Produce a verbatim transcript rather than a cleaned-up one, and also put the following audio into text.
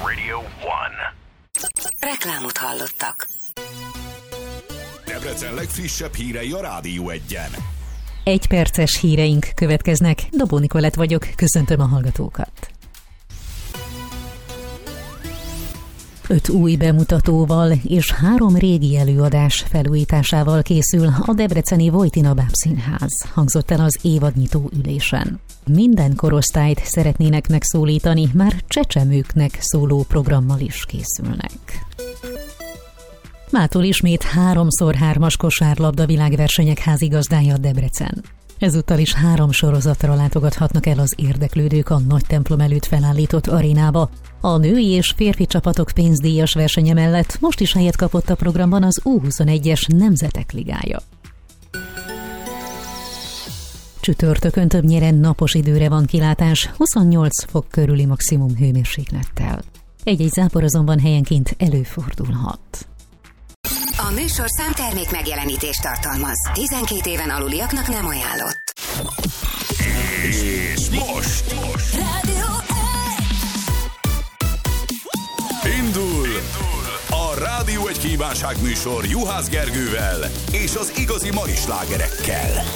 Radio One. Reklámot hallottak. Debrecen legfrissebb hírei a Rádió Egyen. Egy perces híreink következnek. Dobó Nikolett vagyok, köszöntöm a hallgatókat. Öt új bemutatóval és három régi előadás felújításával készül a debreceni Vojtina Bábszínház, hangzott el az évadnyitó ülésen. Minden korosztályt szeretnének megszólítani, már csecsemőknek szóló programmal is készülnek. Mától ismét háromszor hármas kosárlabda világversenyek házigazdája Debrecen. Ezúttal is három sorozatra látogathatnak el az érdeklődők a nagy templom előtt felállított arénába. A női és férfi csapatok pénzdíjas versenye mellett most is helyet kapott a programban az U huszonegyes Nemzetek Ligája. Csütörtökön többnyire napos időre van kilátás, huszonnyolc fok körüli maximum hőmérséklettel. Egy-egy zápor azonban helyenként előfordulhat. A műsor számtermék megjelenítést tartalmaz. tizenkét éven aluliaknak nem ajánlott. És most, most. Rádió Indul a Rádió egy kívánság műsor Juhász Gergővel és az igazi mai slágerekkel.